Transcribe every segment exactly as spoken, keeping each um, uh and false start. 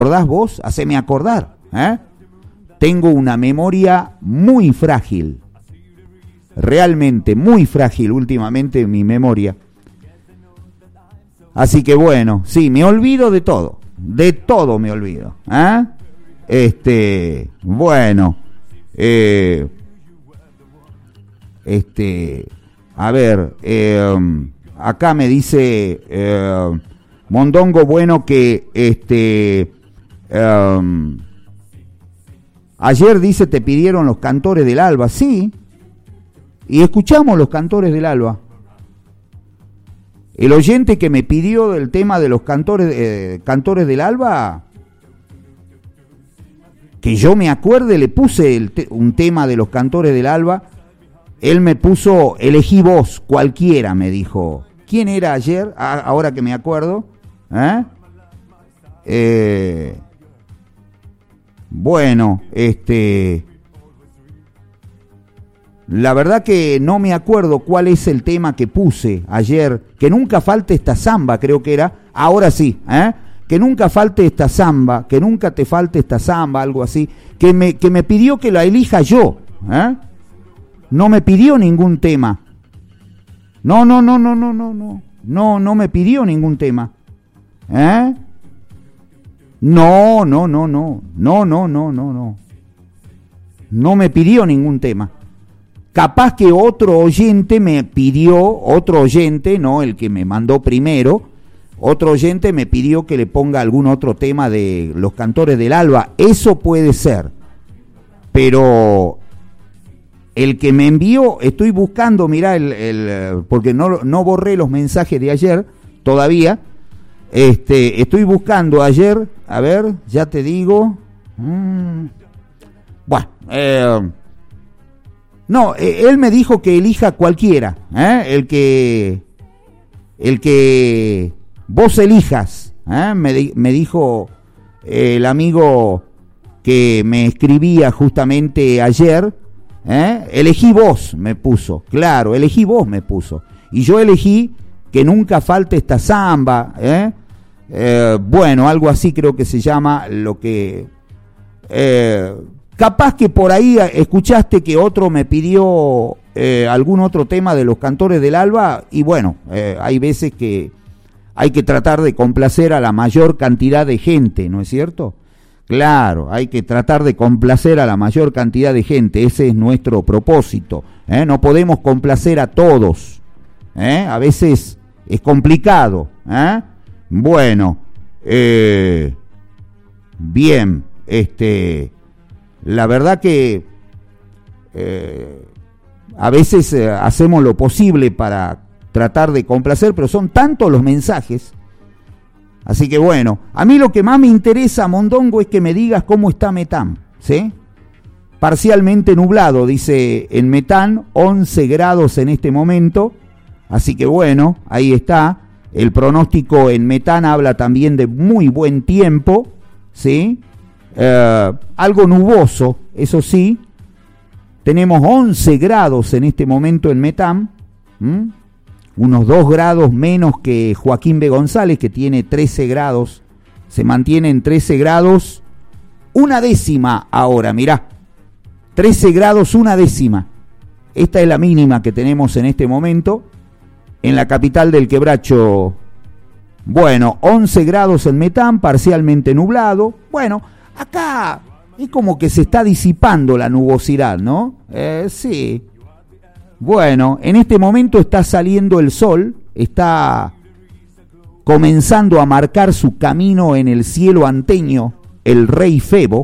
acordás vos? Haceme acordar, ¿eh? Tengo una memoria muy frágil, realmente muy frágil últimamente mi memoria. Así que bueno, sí, me olvido de todo, de todo me olvido, ¿eh? Este, bueno, eh, este, a ver, eh, acá me dice eh, Mondongo, bueno, que este, eh, ayer dice te pidieron los cantores del alba, sí, y escuchamos los cantores del alba. El oyente que me pidió el tema de los cantores, eh, cantores del alba, que yo me acuerde, le puse el te- un tema de los cantores del alba, él me puso, elegí vos, cualquiera, me dijo. ¿Quién era ayer? Ah, ahora que me acuerdo. ¿Eh? Eh, bueno, este... La verdad que no me acuerdo cuál es el tema que puse ayer. Que nunca falte esta samba, creo que era. Ahora sí, ¿eh? Que nunca falte esta samba, que nunca te falte esta samba, algo así. Que me, que me pidió que la elija yo, ¿eh? No me pidió ningún tema. No, no, no, no, no, no, no. No, no me pidió ningún tema. ¿Eh? No, no, no, no. No, no, no, no, no. No me pidió ningún tema. Capaz que otro oyente me pidió, otro oyente, no el que me mandó primero, otro oyente me pidió que le ponga algún otro tema de los cantores del alba. Eso puede ser. Pero el que me envió, estoy buscando, mirá, el, el, porque no, no borré los mensajes de ayer todavía. Este, estoy buscando ayer, a ver, ya te digo. Mm, bueno, eh, no, eh, él me dijo que elija cualquiera, ¿eh? el que, el que vos elijas, ¿eh? me, di, me dijo eh, el amigo que me escribía justamente ayer, ¿eh? Elegí vos, me puso, claro, elegí vos, me puso, y yo elegí que nunca falte esta samba, ¿eh? Eh, bueno, algo así creo que se llama lo que... Eh, capaz que por ahí escuchaste que otro me pidió eh, algún otro tema de los cantores del alba, y bueno, eh, hay veces que hay que tratar de complacer a la mayor cantidad de gente, ¿no es cierto? Claro, hay que tratar de complacer a la mayor cantidad de gente, ese es nuestro propósito, ¿eh? No podemos complacer a todos, ¿eh? A veces es complicado, ¿eh? Bueno, eh, bien, este... La verdad que eh, a veces eh, hacemos lo posible para tratar de complacer, pero son tantos los mensajes. Así que bueno, a mí lo que más me interesa, Mondongo, es que me digas cómo está Metán, ¿sí? Parcialmente nublado, dice en Metán, once grados en este momento. Así que bueno, ahí está. El pronóstico en Metán habla también de muy buen tiempo, ¿sí? Uh, algo nuboso, eso sí. Tenemos once grados en este momento en Metán, ¿m? Unos dos grados menos que Joaquín B. González, que tiene trece grados, se mantiene en trece grados, una décima ahora, mirá, trece grados, una décima. Esta es la mínima que tenemos en este momento en la capital del Quebracho. Bueno, once grados en Metán, parcialmente nublado. Bueno, acá es como que se está disipando la nubosidad, ¿no? Eh, sí. Bueno, en este momento está saliendo el sol, está comenzando a marcar su camino en el cielo anteño, el rey Febo.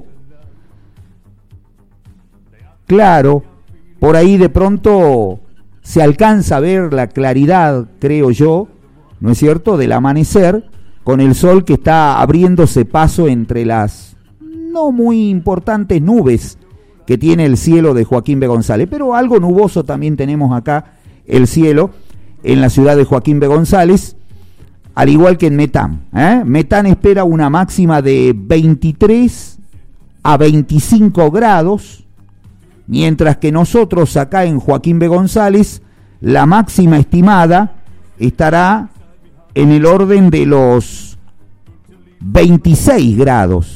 Claro, por ahí de pronto se alcanza a ver la claridad, creo yo, ¿no es cierto?, del amanecer, con el sol que está abriéndose paso entre las no muy importantes nubes que tiene el cielo de Joaquín B. González, pero algo nuboso también tenemos acá, el cielo, en la ciudad de Joaquín B. González, al igual que en Metán, ¿eh? Metán espera una máxima de veintitrés a veinticinco grados, mientras que nosotros acá en Joaquín B. González, la máxima estimada estará en el orden de los veintiséis grados.